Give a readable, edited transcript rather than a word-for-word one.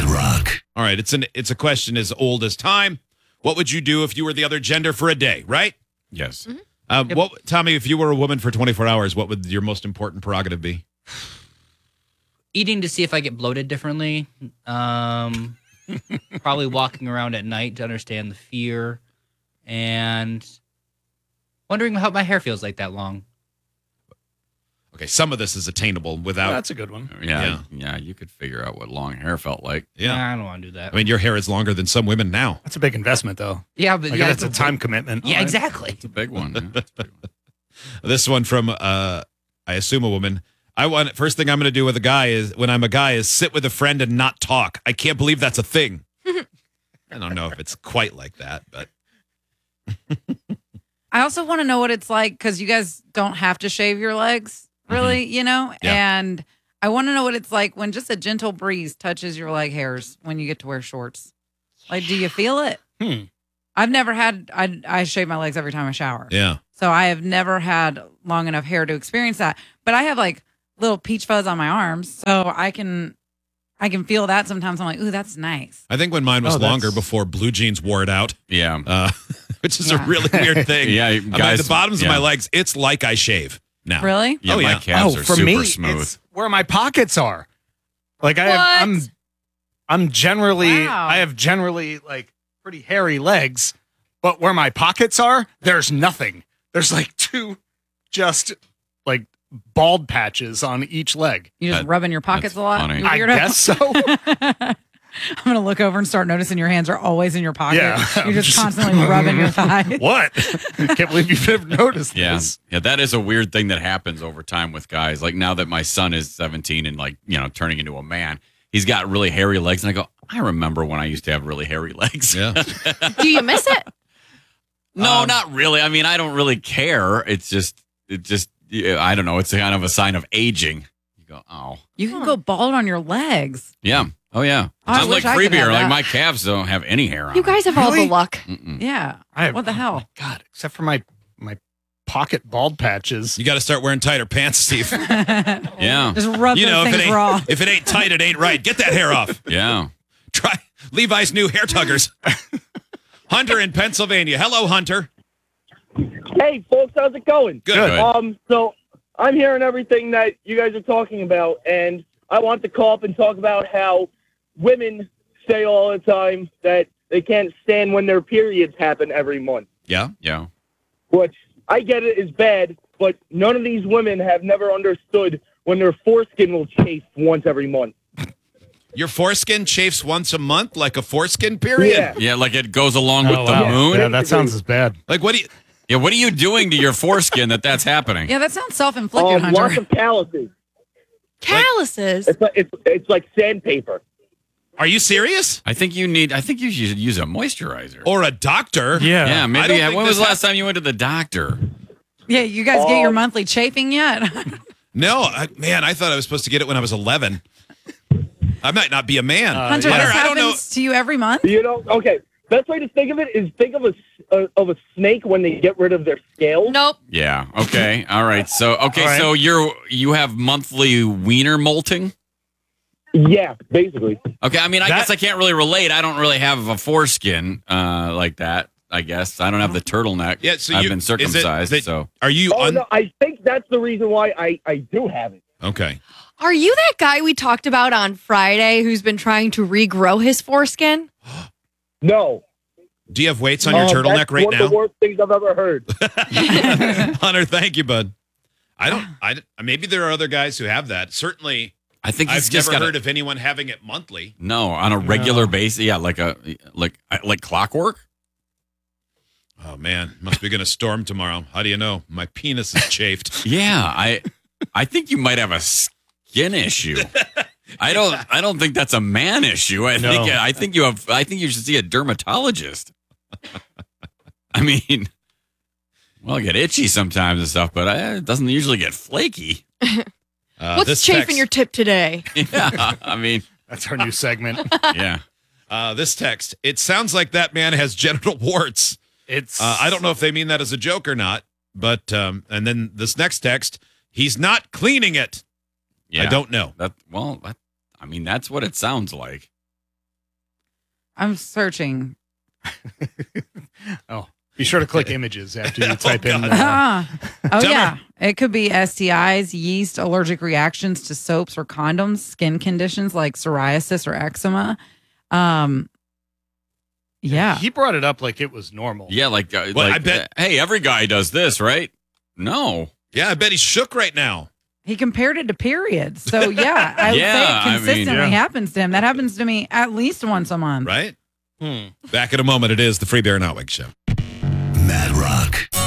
Rock. All right, it's a question as old as time. What would you do if you were the other gender for a day, right? Yes. Tommy, if you were a woman for 24 hours, what would your most important prerogative be? Eating to see if I get bloated differently. Probably walking around at night to understand the fear. And wondering how my hair feels like that long. Okay, some of this is attainable without... That's a good one. Yeah, you could figure out what long hair felt like. Yeah. Nah, I don't want to do that. I mean, your hair is longer than some women now. That's a big investment, though. Yeah, but That's a time commitment. Yeah, exactly. It's a big one. Yeah. It's a big one. This one from, I assume a woman. First thing I'm going to do with a guy is, when I'm a guy, is sit with a friend and not talk. I can't believe that's a thing. I don't know if it's quite like that, but... I also want to know what it's like, because you guys don't have to shave your legs, really, Yeah. And I want to know what it's like when just a gentle breeze touches your leg hairs when you get to wear shorts. Like, do you feel it? I've never had, I shave my legs every time I shower. Yeah. So I have never had long enough hair to experience that. But I have like little peach fuzz on my arms, so I can feel that sometimes. I'm like, ooh, that's nice. I think when mine was longer before blue jeans wore it out. Yeah. Which is a really weird thing. Yeah, guys, the bottoms of my legs, it's like I shave now. Really? Yeah, my calves are for super me, smooth. it's where my pockets are. Like I'm generally, I have generally like pretty hairy legs, but where my pockets are, there's nothing. There's like two just like bald patches on each leg. You just rubbing your pockets a lot? funny. You I weirdo? guess so. I'm going to look over and start noticing your hands are always in your pocket. Yeah, You're just constantly rubbing your thigh. What? I can't believe you've never noticed this. Yeah, that is a weird thing that happens over time with guys. Like now that my son is 17 and like, turning into a man, he's got really hairy legs. And I go, I remember when I used to have really hairy legs. Yeah. Do you miss it? No, not really. I mean, I don't really care. It just, I don't know. It's kind of a sign of aging. You go, oh. You can go bald on your legs. Yeah. Oh, yeah. I I'm like wish I free could have beer. Like that. my calves don't have any hair on You guys have all the Really? luck. Mm-mm. Yeah. What the hell? God, except for my pocket bald patches. You got to start wearing tighter pants, Steve. Yeah. Just rub those things raw. If it ain't tight, it ain't right. Get that hair off. Yeah. Try Levi's new hair tuggers. Hunter in Pennsylvania. Hello, Hunter. Hey, folks, how's it going? Good. So I'm hearing everything that you guys are talking about, and I want to call up and talk about how women say all the time that they can't stand when their periods happen every month. Yeah. Yeah. Which I get it is bad, but none of these women have never understood when their foreskin will chafe once every month. Your foreskin chafes once a month, like a foreskin period? Yeah. Yeah, like it goes along with the wow. moon. Yeah, that sounds as bad. Like, what do you... Yeah, what are you doing to your foreskin that's happening? Yeah, that sounds self-inflicted, Lots Hunter. of calluses. Calluses. It's like sandpaper. Are you serious? I think you should use a moisturizer. Or a doctor? Yeah. Yeah, I maybe. don't think When was this the last time you went to the doctor? Yeah, you guys get your monthly chafing yet? No, man, I thought I was supposed to get it when I was 11. I might not be a man. Hunter, Hunter, this I don't know. happens to you every month? Okay. Best way to think of it is think of a snake when they get rid of their scales. Nope. Yeah. Okay. All right. So So you have monthly wiener molting. Yeah, basically. Okay. I mean, I guess I can't really relate. I don't really have a foreskin like that. I guess I don't have the turtleneck. Yeah, so I've you- been is it circumcised. that- So Are you... No, I think that's the reason why I do have it. Okay. Are you that guy we talked about on Friday who's been trying to regrow his foreskin? No. Do you have weights on your turtleneck that's right one now? of the worst things I've ever heard. Hunter, thank you, bud. Maybe there are other guys who have that. Certainly, I think I've never heard of anyone having it monthly. No, on a regular basis. Yeah, like clockwork. Oh man, must be going to storm tomorrow. How do you know? My penis is chafed. Yeah, I think you might have a skin issue. I don't think that's a man issue. I think you should see a dermatologist. I mean, well, I get itchy sometimes and stuff, but it doesn't usually get flaky. What's chafing your tip today? Yeah, I mean, that's our new segment. Yeah. This text. It sounds like that man has genital warts. It's. I don't know if they mean that as a joke or not, but and then this next text. He's not cleaning it. Yeah. I don't know. That's what it sounds like. I'm searching. Oh, be sure to click images after you type in. Oh Tell yeah, it could be STIs, yeast, allergic reactions to soaps or condoms, skin conditions like psoriasis or eczema. Yeah, He brought it up like it was normal. Yeah, like, Well, I bet- hey, every guy does this, right? No. Yeah, I bet he's shook right now. he compared it to periods. So yeah, I would Yeah, say I it mean, consistently yeah. happens to him. That happens to me at least once a month. Right? Hmm. Back in a moment. It is the Free Bear and Outwig Show. Mad Rock.